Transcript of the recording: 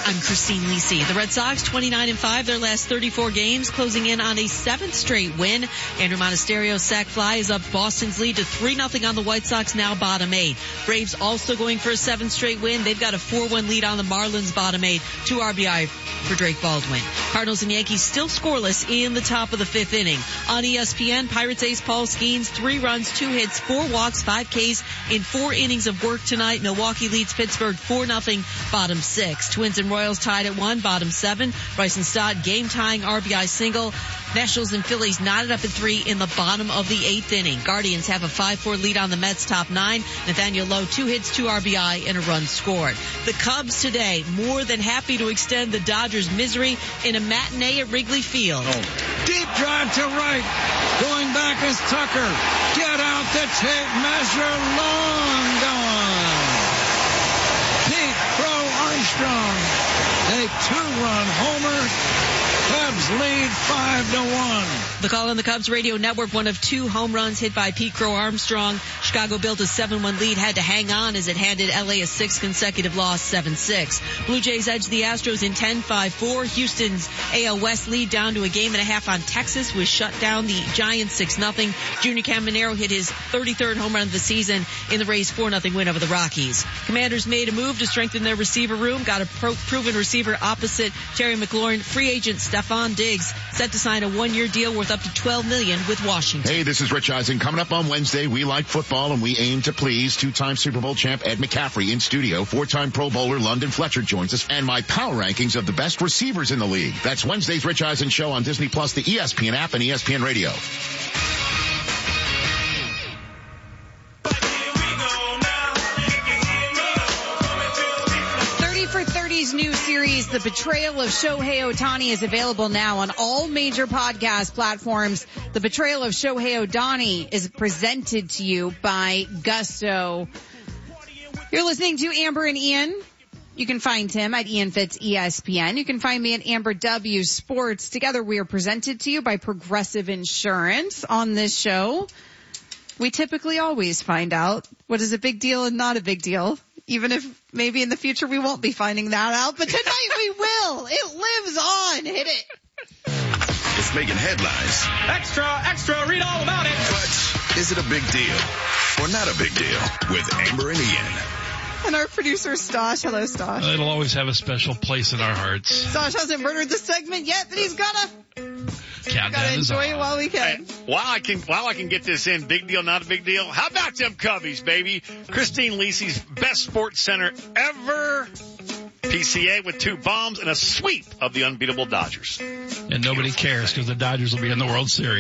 I'm Christine Lisi. The Red Sox 29-5, their last 34 games, closing in on a 7th straight win. Andrew Monasterio's sac fly is up Boston's lead to 3-0 on the White Sox, now bottom 8. Braves also going for a 7th straight win. They've got a 4-1 lead on the Marlins, bottom 8. 2 RBI for Drake Baldwin. Cardinals and Yankees still scoreless in the top of the 5th inning. On ESPN, Pirates ace Paul Skeens, 3 runs, 2 hits, 4 walks, 5 Ks in 4 innings of work tonight. Milwaukee leads Pittsburgh 4-0, bottom 6. Twins and Royals tied at 1, bottom 7. Bryson Stott game-tying RBI single. Nationals and Phillies knotted up at 3 in the bottom of the 8th inning. Guardians have a 5-4 lead on the Mets, top 9. Nathaniel Lowe, 2 hits, 2 RBI, and a run scored. The Cubs today more than happy to extend the Dodgers' misery in a matinee at Wrigley Field. Deep drive to right. Going back is Tucker. Get out the tape measure. Long gone. Pete Crow Armstrong. A 2-run homer. Cubs lead 5-1. The call on the Cubs radio network, one of 2 home runs hit by Pete Crow Armstrong. Chicago built a 7-1 lead, had to hang on as it handed LA a 6th consecutive loss, 7-6. Blue Jays edged the Astros in 10-5-4. Houston's AL West lead down to a game and a half on Texas was shut down the Giants 6-0. Junior Caminero hit his 33rd home run of the season in the Rays' 4-0 win over the Rockies. Commanders made a move to strengthen their receiver room, got a proven receiver opposite Terry McLaurin. Free agent Stephon Diggs set to sign a 1-year deal worth up to $12 million with Washington. Hey, this is Rich Eisen. Coming up on Wednesday, we like football and we aim to please. 2-time Super Bowl champ Ed McCaffrey in studio. 4-time Pro Bowler London Fletcher joins us. And my power rankings of the best receivers in the league. That's Wednesday's Rich Eisen show on Disney Plus, the ESPN app, and ESPN Radio. 30's new series, The Betrayal of Shohei Ohtani, is available now on all major podcast platforms. The Betrayal of Shohei Ohtani is presented to you by Gusto. You're listening to Amber and Ian. You can find him at Ian Fitz ESPN. You can find me at Amber W Sports. Together we are presented to you by Progressive Insurance. On this show, we typically always find out what is a big deal and not a big deal. Even if maybe in the future we won't be finding that out. But tonight we will. It lives on. Hit it. It's making headlines. Extra, extra, read all about it. But is it a big deal or not a big deal with Amber and Ian? And our producer, Stosh. Hello, Stosh. It'll always have a special place in our hearts. Stosh hasn't murdered the segment yet, but he's gonna enjoy it while we can. Hey, while I can get this in, big deal, not a big deal. How about them Cubbies, baby? Christine Lisi's best sports center ever. PCA with 2 bombs and a sweep of the unbeatable Dodgers. And nobody cares because the Dodgers will be in the World Series.